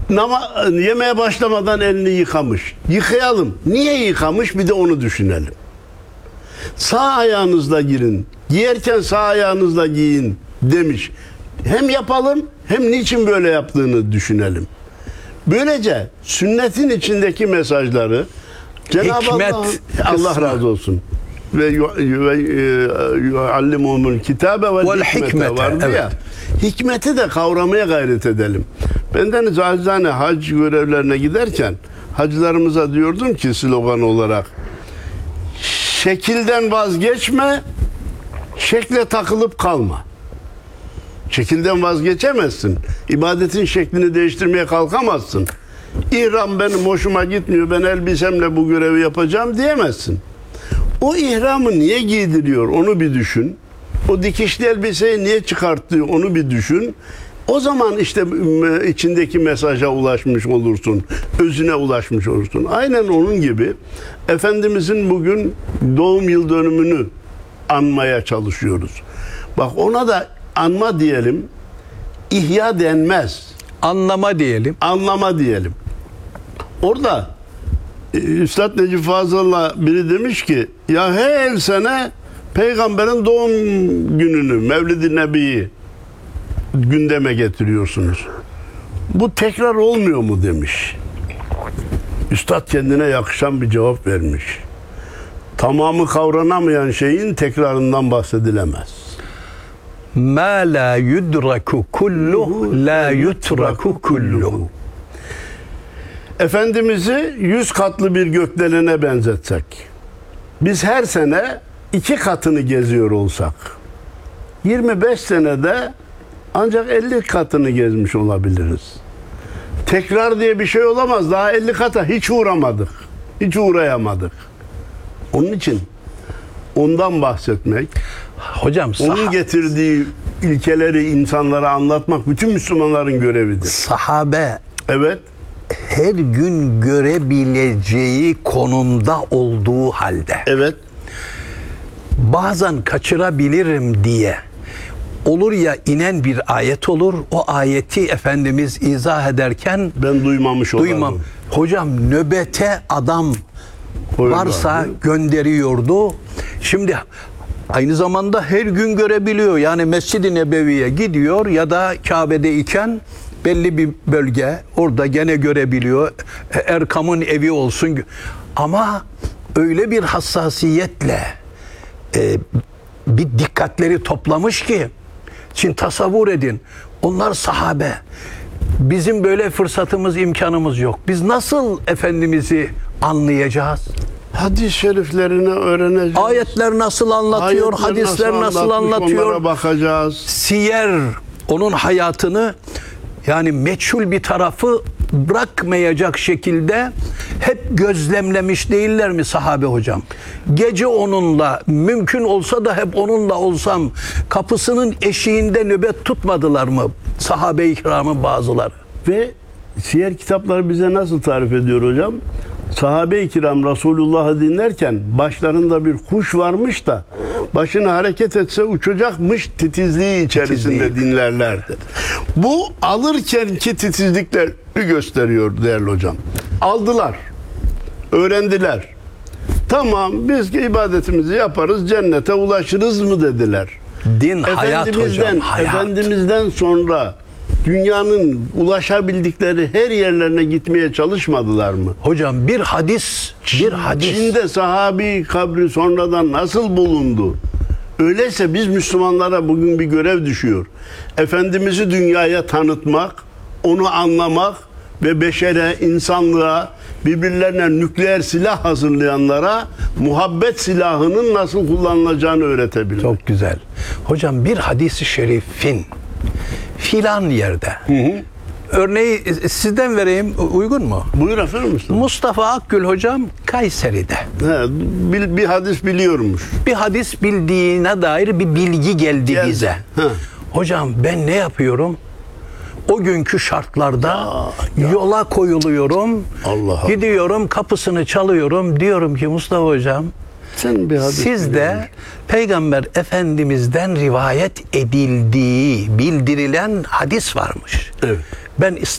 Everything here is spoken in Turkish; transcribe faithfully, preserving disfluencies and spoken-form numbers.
Nama, yemeğe başlamadan elini yıkamış. Yıkayalım. Niye yıkamış? Bir de onu düşünelim. Sağ ayağınızla girin. Giyerken sağ ayağınızla giyin demiş. Hem yapalım hem niçin böyle yaptığını düşünelim. Böylece sünnetin içindeki mesajları Cenab-ı Allah, Allah razı olsun. Ve yuallimuhumul kitabe vel hikmete vardı evet. ya. Hikmeti de kavramaya gayret edelim. Bendeniz acizane hac görevlerine giderken hacılarımıza diyordum ki slogan olarak şekilden vazgeçme, şekle takılıp kalma. Şekilden vazgeçemezsin. İbadetin şeklini değiştirmeye kalkamazsın. İhram benim hoşuma gitmiyor, ben elbisemle bu görevi yapacağım diyemezsin. O ihramı niye giydiriyor onu bir düşün. O dikişli elbiseyi niye çıkarttı onu bir düşün. O zaman işte içindeki mesaja ulaşmış olursun. Özüne ulaşmış olursun. Aynen onun gibi Efendimizin bugün doğum yıl dönümünü anmaya çalışıyoruz. Bak ona da anma diyelim, ihya denmez. Anlama diyelim. Anlama diyelim. Orada Üstad Necip Fazıl'la biri demiş ki ya her sene peygamberin doğum gününü, Mevlid-i Nebi'yi gündeme getiriyorsunuz. Bu tekrar olmuyor mu demiş. Üstad kendine yakışan bir cevap vermiş. Tamamı kavranamayan şeyin tekrarından bahsedilemez. Ma la yudraku kulluh la yutraku kulluh. Efendimiz'i yüz katlı bir gökdelene benzetsek, biz her sene iki katını geziyor olsak, yirmi beş senede ancak elli katını gezmiş olabiliriz. Tekrar diye bir şey olamaz. Daha elli kata hiç uğramadık. Hiç uğrayamadık. Onun için ondan bahsetmek, hocam onun sah- getirdiği ilkeleri insanlara anlatmak bütün Müslümanların görevidir. Sahabe Evet. her gün görebileceği konumda olduğu halde Evet. bazen kaçırabilirim diye olur ya inen bir ayet olur. O ayeti Efendimiz izah ederken Ben duymamış olalım. duymam. Hocam nöbete adam Koyarlar, varsa gönderiyordu. Şimdi aynı zamanda her gün görebiliyor. Yani Mescid-i Nebevi'ye gidiyor ya da Kabe'de iken belli bir bölge orada gene görebiliyor. Erkam'ın evi olsun. Ama öyle bir hassasiyetle e, bir dikkatleri toplamış ki şimdi tasavvur edin. Onlar sahabe. Bizim böyle fırsatımız, imkanımız yok. Biz nasıl Efendimiz'i anlayacağız? Hadis-i şeriflerini öğreneceğiz. Ayetler nasıl anlatıyor, Ayetler hadisler nasıl, nasıl anlatıyor? Onlara bakacağız. Siyer, onun hayatını yani meçhul bir tarafı bırakmayacak şekilde hep gözlemlemiş değiller mi sahabe hocam? Gece onunla, mümkün olsa da hep onunla olsam kapısının eşiğinde nöbet tutmadılar mı sahabe-i kiramın bazıları? Ve siyer kitapları bize nasıl tarif ediyor hocam? Sahabe-i kiram Resulullah'ı dinlerken başlarında bir kuş varmış da başını hareket etse uçacakmış titizliği içerisinde Titizliği. dinlerlerdi. Bu alırkenki titizlikleri gösteriyor değerli hocam. Aldılar, öğrendiler. Tamam biz ibadetimizi yaparız, cennete ulaşırız mı dediler. Din hayat hocam, hayat. Efendimizden sonra dünyanın ulaşabildikleri her yerlerine gitmeye çalışmadılar mı? Hocam bir hadis, bir hadis. Çin'de sahabi kabri sonradan nasıl bulundu? Öyleyse biz Müslümanlara bugün bir görev düşüyor. Efendimiz'i dünyaya tanıtmak, onu anlamak ve beşere, insanlığa, birbirlerine nükleer silah hazırlayanlara muhabbet silahının nasıl kullanılacağını öğretebilmek. Çok güzel. Hocam bir hadis-i şerifin filan yerde. Hı hı. Örneği sizden vereyim, uygun mu? Buyur efendim. Mustafa, Mustafa Akgül hocam Kayseri'de. He, bir, bir hadis biliyormuş. Bir hadis bildiğine dair bir bilgi geldi, geldi. bize. He. Hocam ben ne yapıyorum? O günkü şartlarda ya, ya. yola koyuluyorum. Allah gidiyorum, kapısını çalıyorum. Diyorum ki Mustafa hocam, sen bir hadis sizde Peygamber Efendimiz'den rivayet edildiği bildirilen hadis varmış. Evet. Ben